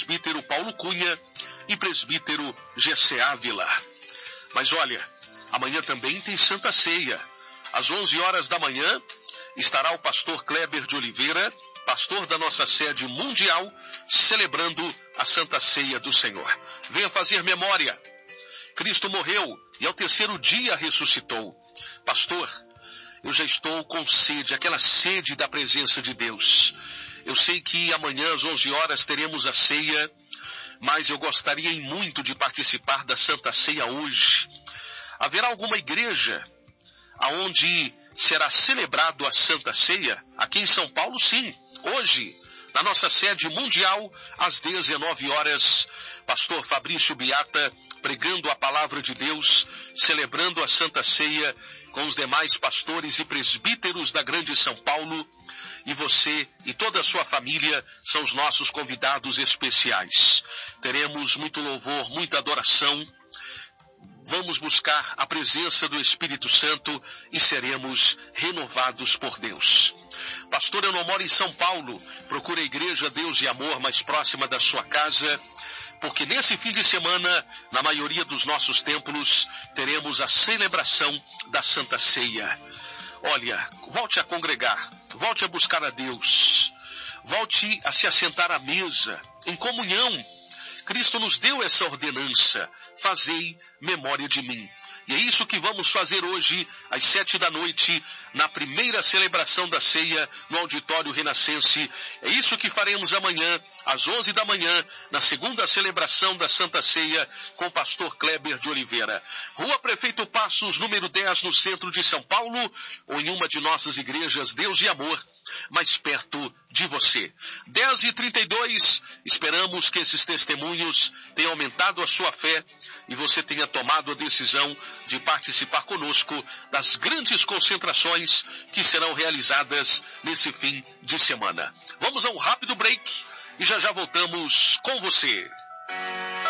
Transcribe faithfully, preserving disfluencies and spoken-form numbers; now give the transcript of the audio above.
presbítero Paulo Cunha e presbítero Gessé Ávila. Mas olha, amanhã também tem Santa Ceia. Às onze horas da manhã estará o pastor Kleber de Oliveira, pastor da nossa sede mundial, celebrando a Santa Ceia do Senhor. Venha fazer memória. Cristo morreu e ao terceiro dia ressuscitou. Pastor, eu já estou com sede, aquela sede da presença de Deus. Eu sei que amanhã às onze horas teremos a ceia, mas eu gostaria muito de participar da Santa Ceia hoje. Haverá alguma igreja aonde será celebrado a Santa Ceia? Aqui em São Paulo, sim. Hoje, na nossa sede mundial, às dezenove horas, pastor Fabrício Biata pregando a palavra de Deus, celebrando a Santa Ceia com os demais pastores e presbíteros da Grande São Paulo. E você e toda a sua família são os nossos convidados especiais. Teremos muito louvor, muita adoração. Vamos buscar a presença do Espírito Santo e seremos renovados por Deus. Pastor, eu não moro em São Paulo. Procure a Igreja Deus e Amor mais próxima da sua casa, porque nesse fim de semana, na maioria dos nossos templos, teremos a celebração da Santa Ceia. Olha, volte a congregar, volte a buscar a Deus, volte a se assentar à mesa, em comunhão. Cristo nos deu essa ordenança: fazei memória de mim. E é isso que vamos fazer hoje, às sete da noite, na primeira celebração da ceia no Auditório Renascense. É isso que faremos amanhã, às onze da manhã, na segunda celebração da Santa Ceia, com o pastor Kleber de Oliveira. Rua Prefeito Passos, número dez, no centro de São Paulo, ou em uma de nossas igrejas Deus e Amor, mais perto de você. dez e trinta e dois, esperamos que esses testemunhos tenham aumentado a sua fé e você tenha tomado a decisão de participar conosco das grandes concentrações que serão realizadas nesse fim de semana. Vamos a um rápido break e já já voltamos com você.